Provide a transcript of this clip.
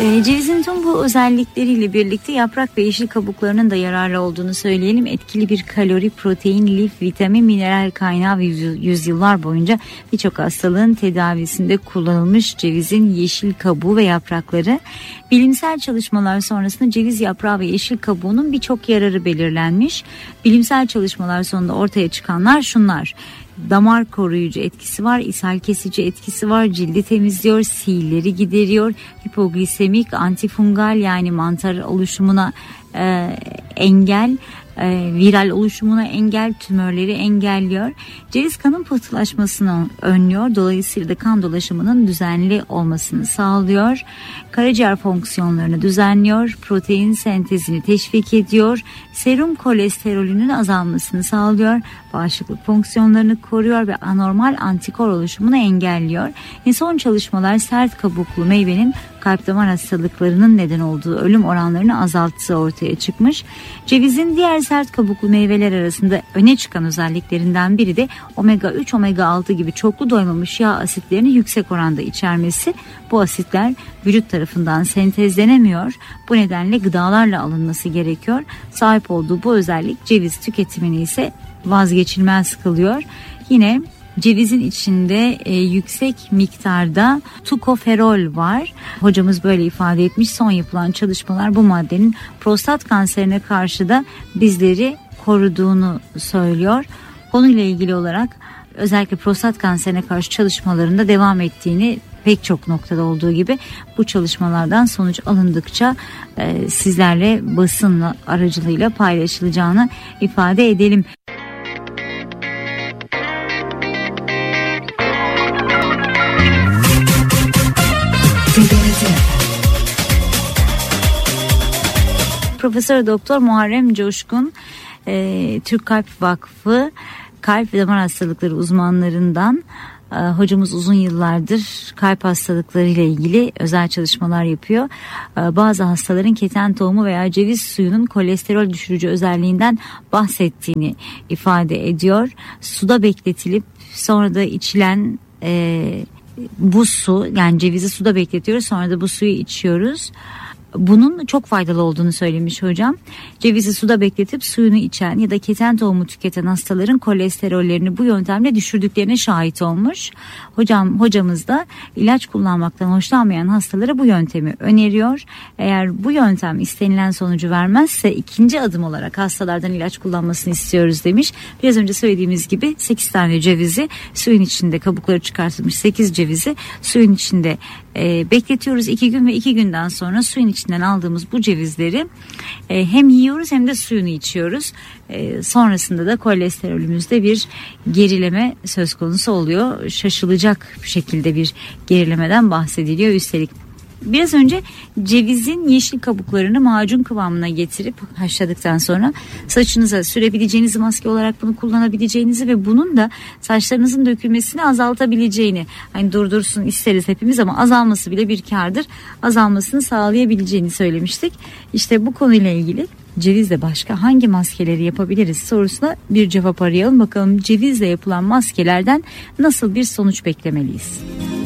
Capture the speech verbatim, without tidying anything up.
E, cevizin tüm bu özellikleriyle birlikte yaprak ve yeşil kabuklarının da yararlı olduğunu söyleyelim. Etkili bir kalori, protein, lif, vitamin, mineral kaynağı ve yüzyıllar boyunca birçok hastalığın tedavisinde kullanılmış cevizin yeşil kabuğu ve yaprakları. Bilimsel çalışmalar sonrasında ceviz yaprağı ve yeşil kabuğunun birçok yararı belirlenmiş. Bilimsel çalışmalar sonunda ortaya çıkanlar şunlar: damar koruyucu etkisi var, ishal kesici etkisi var, cildi temizliyor, siilleri gideriyor, hipoglisemik, antifungal yani mantar oluşumuna e, engel, e, viral oluşumuna engel, tümörleri engelliyor. Ceviz kanın pıhtılaşmasını önlüyor, dolayısıyla da kan dolaşımının düzenli olmasını sağlıyor. Karaciğer fonksiyonlarını düzenliyor, protein sentezini teşvik ediyor, serum kolesterolünün azalmasını sağlıyor, bağışıklık fonksiyonlarını koruyor ve anormal antikor oluşumunu engelliyor. E son çalışmalar sert kabuklu meyvenin kalp damar hastalıklarının neden olduğu ölüm oranlarını azalttığı ortaya çıkmış. Cevizin diğer sert kabuklu meyveler arasında öne çıkan özelliklerinden biri de omega üç, omega altı gibi çoklu doymamış yağ asitlerini yüksek oranda içermesi. Bu asitler vücut tarafından sentezlenemiyor. Bu nedenle gıdalarla alınması gerekiyor. Sahip olduğu bu özellik ceviz tüketimini ise vazgeçilmez kılıyor. Yine cevizin içinde e, yüksek miktarda tukoferol var. Hocamız böyle ifade etmiş. Son yapılan çalışmalar bu maddenin prostat kanserine karşı da bizleri koruduğunu söylüyor. Konuyla ilgili olarak özellikle prostat kanserine karşı çalışmalarında devam ettiğini, pek çok noktada olduğu gibi bu çalışmalardan sonuç alındıkça e, sizlerle basın aracılığıyla paylaşılacağını ifade edelim. Profesör Doktor Muharrem Coşkun, e, Türk Kalp Vakfı kalp ve damar hastalıkları uzmanlarından. E, hocamız uzun yıllardır kalp hastalıkları ile ilgili özel çalışmalar yapıyor. E, bazı hastaların keten tohumu veya ceviz suyunun kolesterol düşürücü özelliğinden bahsettiğini ifade ediyor. Suda bekletilip sonra da içilen e, bu su, yani cevizi suda bekletiyoruz, sonra da bu suyu içiyoruz. Bunun çok faydalı olduğunu söylemiş hocam. Cevizi suda bekletip suyunu içen ya da keten tohumu tüketen hastaların kolesterollerini bu yöntemle düşürdüklerine şahit olmuş. Hocam hocamız da ilaç kullanmaktan hoşlanmayan hastalara bu yöntemi öneriyor. Eğer bu yöntem istenilen sonucu vermezse ikinci adım olarak hastalardan ilaç kullanmasını istiyoruz demiş. Biraz önce söylediğimiz gibi sekiz tane cevizi suyun içinde, kabukları çıkartılmış sekiz cevizi suyun içinde e, bekletiyoruz iki gün ve iki günden sonra suyun içinden aldığımız bu cevizleri e, hem yiyoruz hem de suyunu içiyoruz. E, sonrasında da kolesterolümüzde bir gerileme söz konusu oluyor. Şaşılacak şekilde bir gerilemeden bahsediliyor üstelik. Biraz önce cevizin yeşil kabuklarını macun kıvamına getirip haşladıktan sonra saçınıza sürebileceğinizi, maske olarak bunu kullanabileceğinizi ve bunun da saçlarınızın dökülmesini azaltabileceğini, hani durdursun isteriz hepimiz ama azalması bile bir kârdır, azalmasını sağlayabileceğini söylemiştik. İşte bu konuyla ilgili cevizle başka hangi maskeleri yapabiliriz sorusuna bir cevap arayalım. Bakalım cevizle yapılan maskelerden nasıl bir sonuç beklemeliyiz?